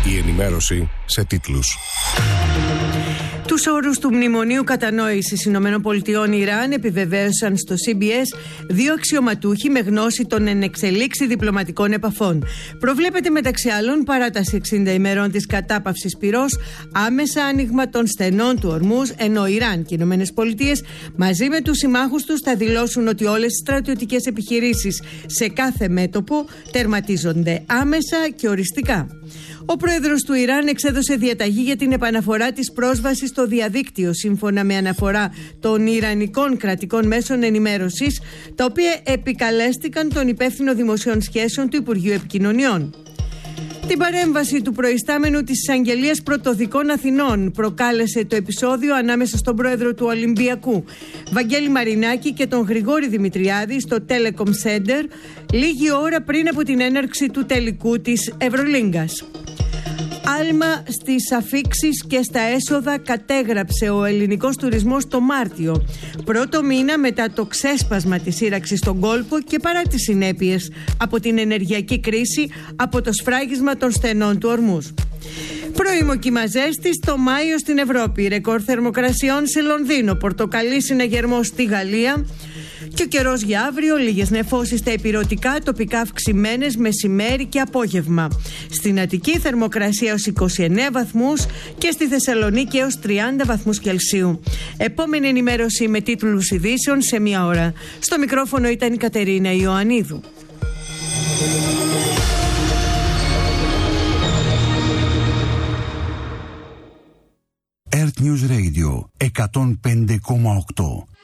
Η ενημέρωση σε τίτλους. Τους όρους του Μνημονίου Κατανόησης ΗΠΑ Ιράν επιβεβαίωσαν στο CBS 2 αξιωματούχοι με γνώση των ενεξελίξει διπλωματικών επαφών. Προβλέπεται μεταξύ άλλων παράταση 60 ημερών της κατάπαυσης πυρός, άμεσα άνοιγμα των στενών του Ορμούζ, ενώ Ιράν και οι ΗΠΑ μαζί με τους συμμάχους τους θα δηλώσουν ότι όλες οι στρατιωτικές επιχειρήσεις σε κάθε μέτωπο τερματίζονται άμεσα και οριστικά. Ο πρόεδρος του Ιράν εξέδωσε διαταγή για την επαναφορά της πρόσβασης στο διαδίκτυο, σύμφωνα με αναφορά των ιρανικών κρατικών μέσων ενημέρωσης, τα οποία επικαλέστηκαν τον υπεύθυνο δημοσίων σχέσεων του Υπουργείου Επικοινωνιών. Την παρέμβαση του προϊστάμενου της Εισαγγελίας Πρωτοδικών Αθηνών προκάλεσε το επεισόδιο ανάμεσα στον πρόεδρο του Ολυμπιακού, Βαγγέλη Μαρινάκη, και τον Γρηγόρη Δημητριάδη στο Telecom Center λίγη ώρα πριν από την έναρξη του τελικού της Ευρωλίγκας. Άλμα στις αφίξεις και στα έσοδα κατέγραψε ο ελληνικός τουρισμός το Μάρτιο, πρώτο μήνα μετά το ξέσπασμα της σύραξης στον κόλπο και παρά τις συνέπειες από την ενεργειακή κρίση από το σφράγισμα των στενών του Ορμούζ. Προημοκύμα ζέστη το Μάιο στην Ευρώπη, ρεκόρ θερμοκρασιών σε Λονδίνο, πορτοκαλί συναγερμός στη Γαλλία. Και ο καιρός για αύριο, λίγες νεφώσεις στα ηπειρωτικά, τοπικά αυξημένες μεσημέρι και απόγευμα. Στην Αττική θερμοκρασία ως 29 βαθμούς και στη Θεσσαλονίκη έως 30 βαθμούς Κελσίου. Επόμενη ενημέρωση με τίτλους ειδήσεων σε 1 ώρα. Στο μικρόφωνο ήταν η Κατερίνα Ιωαννίδου. Earth News Radio 105,8